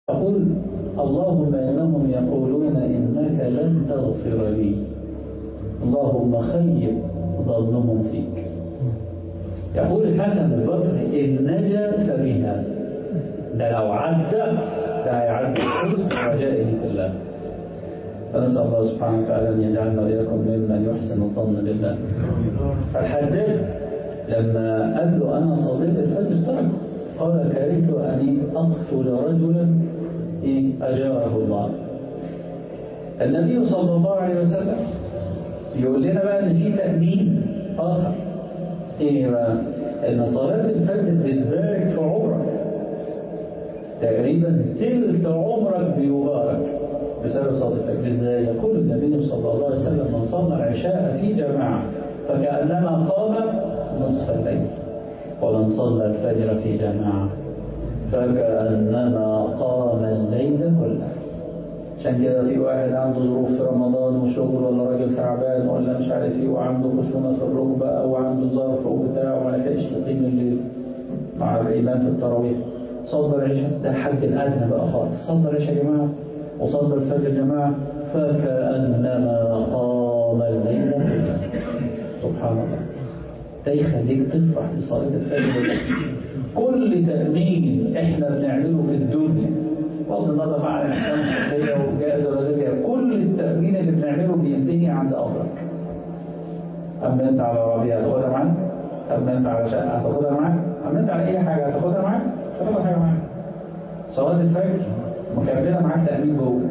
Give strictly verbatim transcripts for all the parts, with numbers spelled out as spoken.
يقول اللهم إنهم يقولون إنك لن تغفر لي، اللهم خيب ظنهم فيك. يقول الحسن البصري إن نجا فبها، ده لو عدى ده هيعدي الحسن ورجائه في الله. فنسأل الله سبحانه وتعالى أن يجعلنا وإياكم ممن يحسن الظن بالله. فالحداد لما قال له أنا صليت الفجر تركه، قال كرهت أن أقتل رجلا أجاره الله. النبي صلى الله عليه وسلم يقول لنا بقى إن في تأمين آخر، إيه بقى؟ إن صلاة الفجر بتبارك في عمرك، تقريبا تلت عمرك بيبارك بسبب صلاة الفجر. إزاي؟ يقول النبي صلى الله عليه وسلم من صلى العشاء في جماعة فكأنما قام نصف الليل، ومن صلى الفجر في جماعة فكأنما قام الليل كله. عشان كده في واحد عنده ظروف في رمضان وشغل، ولا راجل تعبان ولا مش عارف ايه، وعنده خشونة في الركبة او عنده ظرف وبتاع وما لحقش يقيم الليل مع الإمام في التراويح، صلى العشاء، ده الحد الأدنى بقى خالص، صلى العشاء يا جماعة وصلى الفجر يا جماعة فكأنما قام الليل كله. سبحان الله. ده يخليك تفرح بصلاة الفجر. كل تأمين احنا بنعمله في الدنيا بغض النظر عن الاحكام الفقهيه وجائز ولا غير، كل التأمين اللي بنعمله بينتهي عند امرك. اما انت على عربيه هتاخدها معاك، اما انت على شقه هتاخدها معاك، اما انت على اي حاجه هتاخدها معاك، مش هتاخد حاجه معاك. صلاه الفجر مكمله معاك تأمين جوه.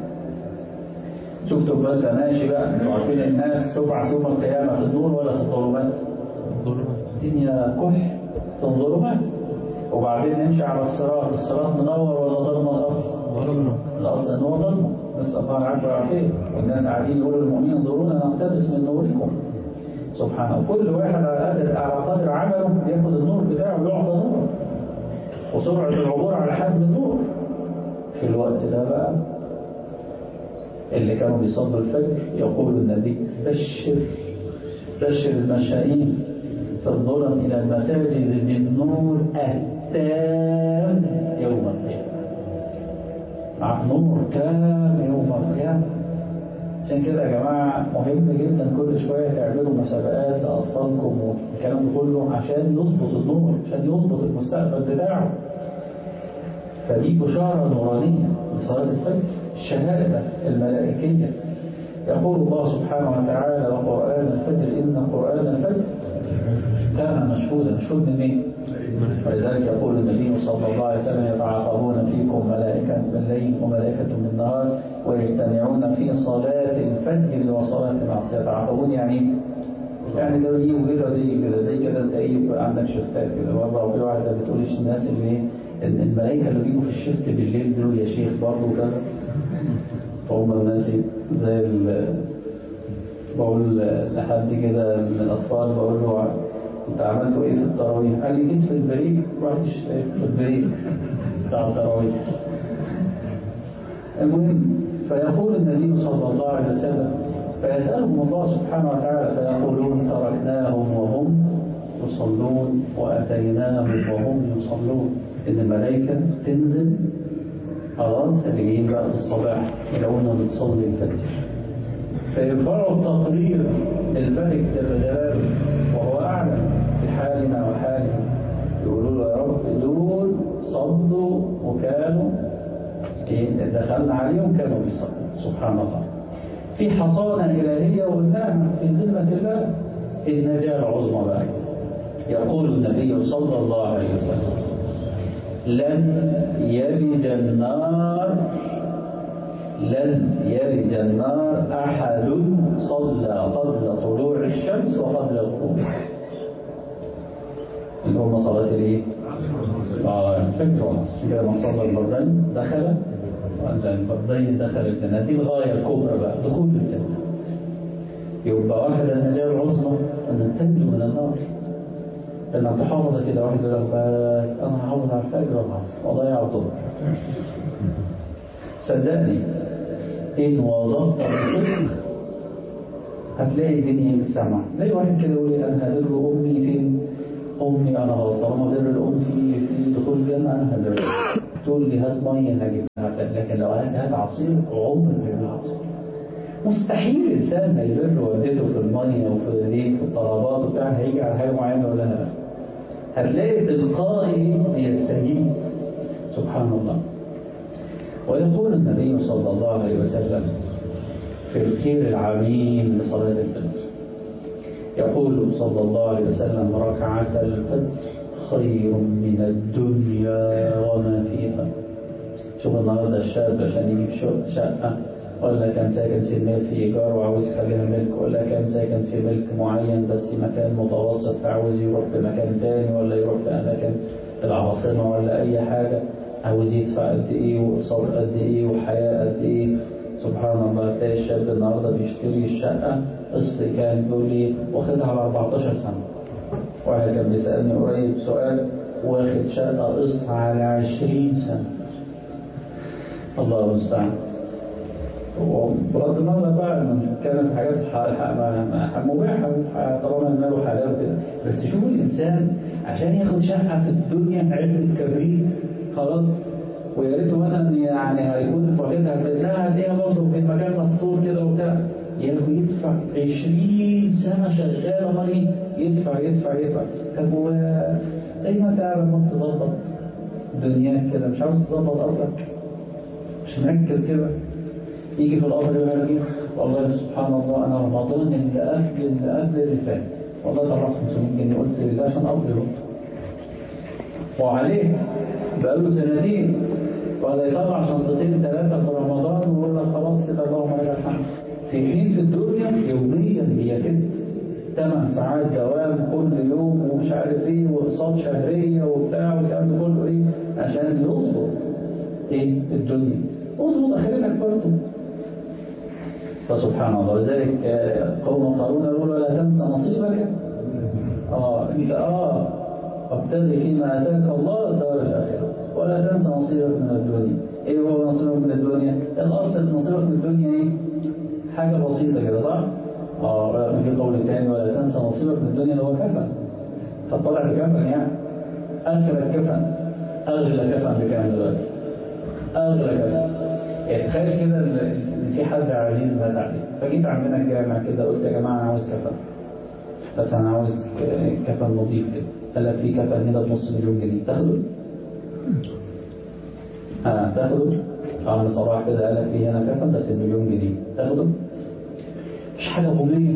شفتوا بقى انت ماشي بقى، انتوا عارفين الناس تبعث يوم القيامه في النور ولا في الظلمات؟ الدنيا كح في الظلمات، وبعدين نمشي على الصراط، الصراط منور ولا ضلمه الاصل؟ ضلمه. الاصل ان هو ضلمه، نسال الله العافيه والعافيه، والناس قاعدين يقولوا للمؤمنين انظرونا نقتبس من نوركم. سبحان الله. كل واحد على قدر على قدر عمله ياخد النور بتاعه ويعطى نور، وسرعه العبور على حجم النور. في الوقت ده بقى اللي كانوا بيصلوا الفجر يقول النبي بشر بشر المشائين في الظلم إلى المساجد بالنور التام يوم القيامة. معك نور تام يوم القيامة. عشان كده يا جماعة مهم جدا كل شوية تعملوا مسابقات لأطفالكم والكلام ده كله عشان يظبط النور، عشان يظبط المستقبل بتاعه. فدي بشارة نورانية لصلاة الفجر، الشهادة الملائكية. يقول الله سبحانه وتعالى وقرآن الفجر إن قرآن الفجر كان مشهودا. مشهود من مين؟ ولذلك يقول النبي صلى الله عليه وسلم يتعاقبون فيكم ملائكة بالليل وملائكة بالنهار ويجتمعون في صلاة الفجر وصلاة العصر. يتعاقبون يعني يعني ده يجي وكده ده يجي كده، زي كده انت ايه يبقى عندك شفتات كده، وفي واحده بتقولش الناس اللي الملائكه اللي بيجوا في الشفت بالليل دول يا شيخ برضه وكذا. فهم الناس زي ال بقول لحد كده من الأطفال، بقول له أنت عملتوا إيه في التراويح؟ قال لي جيت في البريك، رحت اشتريت في البريك بتاع التراويح. المهم فيقول النبي صلى الله عليه وسلم فيسألهم الله سبحانه وتعالى فيقولون تركناهم وهم يصلون وأتيناهم وهم يصلون. إن الملائكة تنزل خلاص اللي جايين بقى في الصباح يلاقونا بتصلي الفجر، فيرفعوا التقرير للملك جل جلاله وهو أعلم بحالنا وحالهم، يقولوا له يا رب دول صلوا وكانوا إيه دخلنا عليهم كانوا بيصلوا. سبحان الله. في حصانة إلهية وقلناها في ذمة الله. النجاة العظمى بقى. يقول النبي صلى الله عليه وسلم لن يلج النار لن يلج النار أحد صلى قبل طلوع الشمس وقبل غروبها. اللي هم صلاة الايه؟ اه الفجر والعصر. كده من صلى الفردين دخل الفردين دخل الجنة. دي الغاية الكبرى بقى، دخول الجنة. يبقى واحد النجاة العظمى أن تنجو من النار، لأنك تحافظ كده. واحد يقول لك بس أنا هحافظ على الفجر والعصر وضيع الظهر. صدقني إن وظبط بصدق هتلاقي الدنيا بتسمع. زي واحد كده يقول لي أنا هدر أمي فين؟ أمي أنا خلاص طالما هدر الأم في في دخول الجنة أنا هدر. هتقول لي هات ميه هجيبها، لكن لو هات هات عصير عمري ما هجيب عصير. مستحيل انسان ما يبر والدته في الميه وفي ليه في الطلبات وبتاع هيجي على حاجه معينه ولا لا. هتلاقي تلقائي بيستجيب. سبحان الله. ويقول النبي صلى الله عليه وسلم في الخير العميم لصلاة الفجر، يقول صلى الله عليه وسلم ركعة الفجر خير من الدنيا وما فيها. شوف النهارده الشاب عشان يجيب شقة، ولا كان ساكن في ملك في إيجار وعاوز يخليها ملك، ولا كان ساكن في ملك معين بس مكان متوسط فعاوز يروح في مكان تاني، ولا يروح في أماكن العاصمة ولا أي حاجة، عاوز يدفع قد إيه وإقساط قد إيه وحياة قد إيه. سبحان الله. تلاقي الشاب النهارده بيشتري الشقة قسط، كان بيقول لي واخدها على أربعتاشر سنة. واحد كان بيسألني قريب سؤال، واخد شقة قسط على عشرين سنة. الله المستعان. وبغض النظر بقى انه بنتكلم في حاجات مباحه طالما المال حلال وكده، بس شوف الانسان عشان ياخد شقه في الدنيا علبه كبريت خلاص، ويا ريته مثلا يعني هيكون واخدها لا هتلاقيها برضه في مكان مسطور كده وبتاع، يدفع عشرين سنه شغال امال يدفع يدفع يدفع. طب هو زي ما انت لما تظبط دنياك كده مش عاوز تظبط ارضك، مش مركز كده، يجي في الأمر يقول لك والله سبحان الله أنا رمضان اللي قبل اللي قبل اللي فات والله طلعت خمسمية جنيه، قلت لله عشان أقبله وعليه بقاله سنتين، ولا يطلع شنطتين ثلاثة في رمضان ويقول لك خلاص كده اللهم لك الحمد. في حين في الدنيا يوميا هي كده ثمان ساعات دوام كل يوم ومش عارف ايه واقساط شهرية وبتاع والكلام ده كله ايه عشان يظبط ايه الدنيا، اظبط اخرتك برضه. فسبحان الله. لذلك قوم قارون يقولوا لا تنسى نصيبك اه انت اه وابتغي فيما اتاك الله الدار الاخره ولا تنسى نصيبك من الدنيا. ايه هو نصيبك من الدنيا؟ الاصل نصيبك من الدنيا ايه؟ حاجه بسيطه كده صح؟ اه ولكن في قول ثاني ولا تنسى نصيبك من الدنيا اللي هو كفن، فطلع بكفن يعني اغلى كفن. اغلى كفن بكام دلوقتي؟ اغلى كفن. يعني تخيل كده ان في حد عزيز مات عليه، فجيت عندنا الجامع كده قلت يا جماعه انا عاوز كفن، بس انا عاوز كفن نظيف كده. قال لك في كفن هنا بنص مليون جنيه تاخده؟ اه تاخده؟ عم صباح كده قال لك في هنا كفن بس بمليون جنيه تاخده؟ مش حاجه غبيه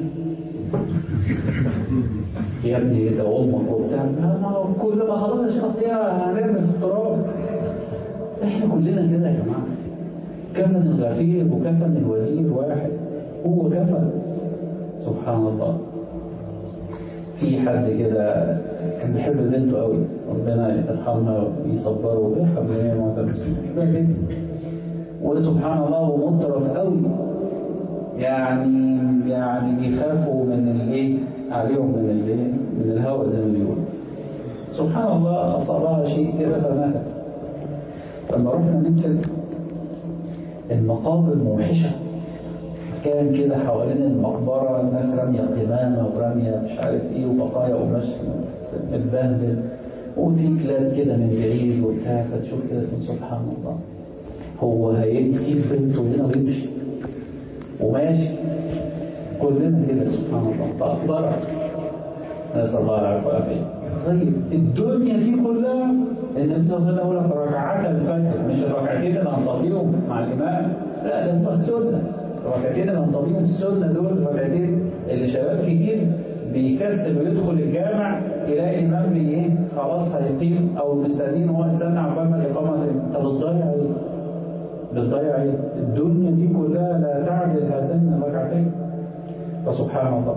يا ابني ده امك وبتاع، ما كل ما خلاص يا شيخ اصل هنرمي في التراب. احنا كلنا كده يا جماعه، كفن الغفير وكفن الوزير واحد، هو كفن. سبحان الله. في حد كده كان بيحب بنته قوي، ربنا يرحمها ويصبره ويرحم جميع موتى المسلمين، وسبحان الله ومطرف قوي، يعني يعني بيخافوا من الايه عليهم من الايه من الهوى زي ما بيقولوا. سبحان الله اصابها شيء كده فماتت. لما رحنا ندفن المقابر موحشة، كان كده حوالين المقبرة الناس رمية قمامة ورمية مش عارف ايه وبقايا قماش متبهدل وفي كلاب كده من بعيد وبتاع، فتشوف كده سبحان الله هو هيسيب بنته هنا ويمشي وماشي كلنا كده سبحان الله فأخبرك نسأل الله العافية والعافية. طيب الدنيا دي كلها النبي صلى الله عليه وسلم يقول لك ركعات الفجر، مش الركعتين اللي هنصليهم مع الإمام، لا ده هم السنة. الركعتين اللي هنصليهم السنة دول الركعتين اللي شباب كتير بيكسل ويدخل الجامع يلاقي الإمام ايه خلاص هيقيم أو مستنين وهو استنى عقبال ما الإقامة. أنت بتضيع ايه؟ بتضيع ايه؟ الدنيا دي كلها لا تعدل هاتين الركعتين. فسبحان الله.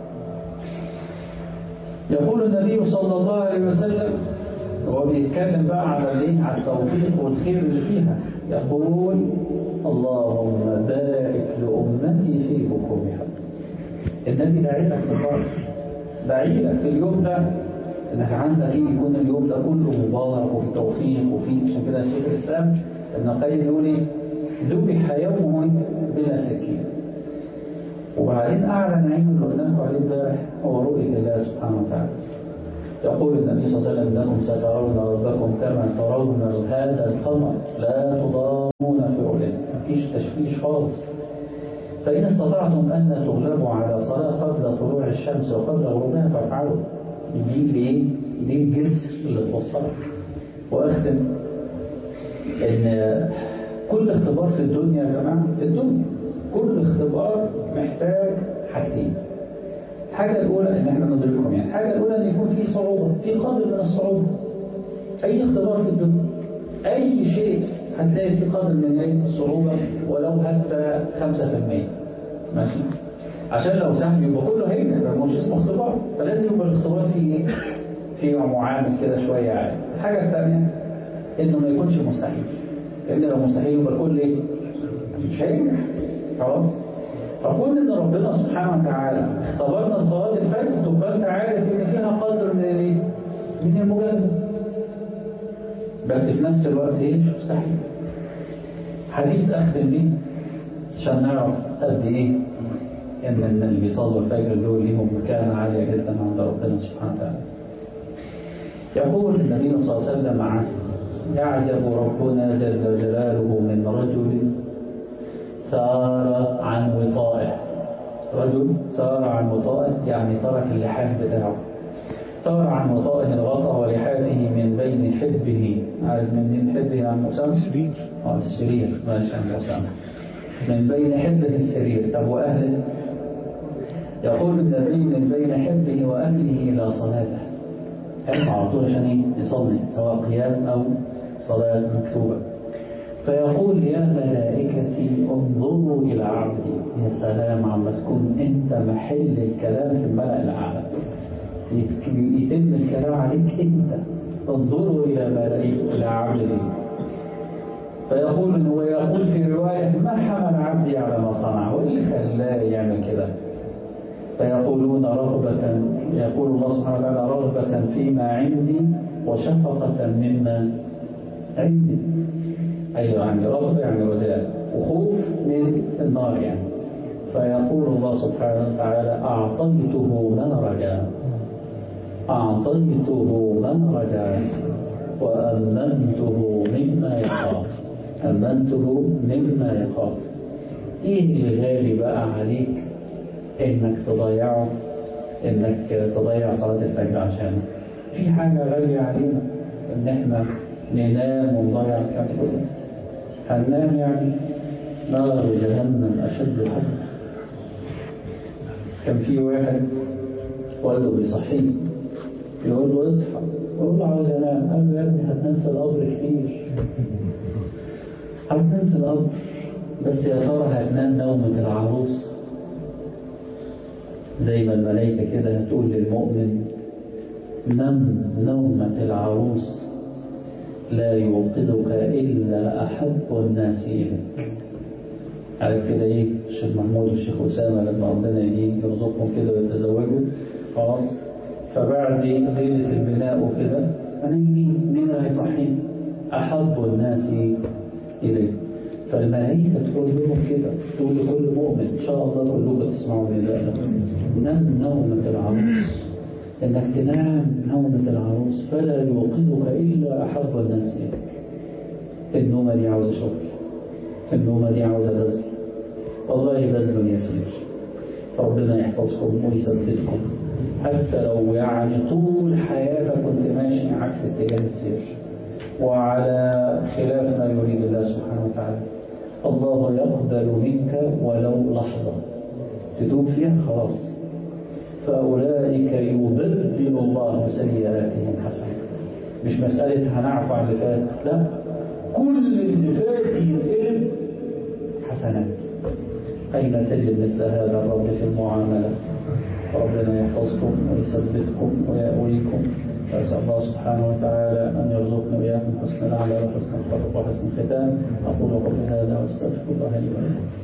يقول النبي صلى الله عليه وسلم وهو بيتكلم بقى على الايه على التوفيق والخير اللي فيها، يقول اللهم بارك لأمتي في بكورها. النبي داعي لك في البركة، داعي لك في اليوم ده انك عندك يكون اليوم ده كله مبارك وفي توفيق وفي. عشان كده شيخ الاسلام ابن القيم يقول ايه؟ ذبح يوم بلا سكين. وبعدين اعلى نعيم اللي قلنا لكم عليه امبارح هو رؤيه الله سبحانه وتعالى. يقول النبي صلى الله عليه وسلم إنكم سترون ربكم كما ترون هذا القمر لا تضامون في رؤيته، مفيش تشويش خالص. فإن استطعتم أن تغلبوا على صلاة قبل طلوع الشمس وقبل غروبها فافعلوا. دي ليه؟ دي الجسر اللي توصلك. وأختم إن كل اختبار في الدنيا يا جماعة، في الدنيا كل اختبار محتاج حاجتين. الحاجة الأولى إن احنا ندركهم، يعني الحاجة الأولى إن يكون في صعوبة، في قدر من الصعوبة. أي اختبار في الدنيا، أي شيء هتلاقي في قدر من الصعوبة ولو حتى خمسة في المية. ماشي؟ عشان لو سهل يبقى كله هينجح، يبقى مش اسمه اختبار، فلازم يبقى الاختبار فيه إيه؟ فيه معامل كده شوية عالي. الحاجة الثانية إنه ما يكونش مستحيل، لأن لو مستحيل يبقى الكل إيه؟ مش هينجح. خلاص؟ فكون إن ربنا سبحانه وتعالى اختبرنا بصلاة الفجر تبقى أنت عارف إن فيها قدر من إيه؟ من المجاهدة. بس في نفس الوقت إيه؟ مش مستحيل. حديث أختم بيه عشان نعرف قد إيه إن اللي بيصلوا الفجر دول ليهم مكانة عالية جدا عند ربنا سبحانه وتعالى. يقول النبي صلى الله عليه وسلم عنه: يعجب ربنا جل جلاله من رجل سار عن وطائه. رجل سار عن وطائه يعني ترك اللحاف بتاعه، سار عن وطائه الغطاء ولحافه من بين حبه. عارف من بين حبه يا عم أسامة؟ السرير. اه السرير، ماشي يا عم أسامة. من بين حبه السرير. طب وأهله؟ يقول النبي: من بين حبه وأهله إلى صلاته. قام على طول عشان ايه؟ يصلي، سواء قيام أو صلاة مكتوبة. فيقول: يا ملائكتي انظروا إلى عبدي. يا سلام عما تكون أنت محل الكلام في الملأ الأعلى، يتم الكلام عليك أنت. انظروا إلى ملائكة إلى عبدي. فيقول ويقول في رواية: ما حمل عبدي على ما صنع، وإيه خلاه يعمل كده؟ فيقولون رغبة، يقول الله سبحانه وتعالى: رغبة فيما عندي وشفقة مما عندي. أيوة، يعني رغبة يعني رجاء، وخوف من النار يعني. فيقول الله سبحانه وتعالى: أعطيته من رجاء، أعطيته من رجاء، وأمنته مما يخاف، أمنته مما يخاف. إيه اللي غالي بقى عليك إنك تضيعه، إنك تضيع صلاة الفجر عشانه؟ في حاجة غالية علينا إن إحنا ننام ونضيع الكلام كله؟ هننام يعني؟ نار جهنم أشد حرا. كان في واحد والده بيصحيه يقول له: اصحى. يقول له: عاوز انام. قال له: يا ابني هتنام في القبر كتير، هتنام في القبر، بس يا ترى هتنام نومة العروس زي ما الملائكة كده هتقول للمؤمن: نم نومة العروس لا يوقظك إلا أحب الناس إليك. عارف كده إيه الشيخ محمود والشيخ أسامة لما ربنا يجي يرزقهم كده ويتزوجوا خلاص، فبعد ليلة البناء وكده هنيجي مين هيصحين؟ أحب الناس إليك. فالملائكة تقول لهم كده، تقول لكل مؤمن إن شاء الله كلكم تسمعوا نداء: نم نومة العروس، إنك تنام نومة العروس فلا يوقظك إلا أحب الناس إليك. النومة دي عاوزة شغل، النومة دي عاوزة بذل، والله بذل يسير. ربنا يحفظكم ويثبتكم، حتى لو يعني طول حياتك كنت ماشي عكس اتجاه السير وعلى خلاف ما يريد الله سبحانه وتعالى. الله يقبل منك ولو لحظة تدوب فيها خلاص. فأولئك يبدل الله سيئاتهم حسنات. مش مسألة هنعفو عن اللي فات، لا، كل اللي فات يتقلب حسنات. أين تجد مثل هذا الرب في المعاملة؟ ربنا يحفظكم ويثبتكم ويأويكم، وأسأل الله سبحانه وتعالى أن يرزقنا وإياكم حسن الأعمال وحسن الخلق وحسن الختام. أقول قولي هذا وأستغفر الله لي ولكم.